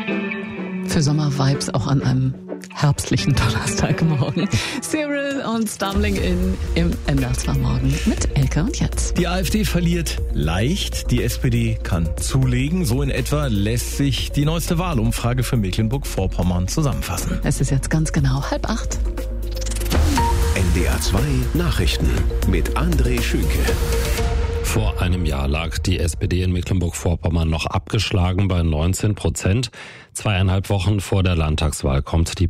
Für Sommervibes auch an einem herbstlichen Donnerstagmorgen. Cyril und Stumbling im Das war morgen mit Elke und Jens. Die AfD verliert leicht, die SPD kann zulegen. So in etwa lässt sich die neueste Wahlumfrage für Mecklenburg-Vorpommern zusammenfassen. Es ist jetzt ganz genau 7:30. NDR 2 Nachrichten mit André Schünke. Vor einem Jahr lag die SPD in Mecklenburg-Vorpommern noch abgeschlagen bei 19%. 2,5 Wochen vor der Landtagswahl kommt die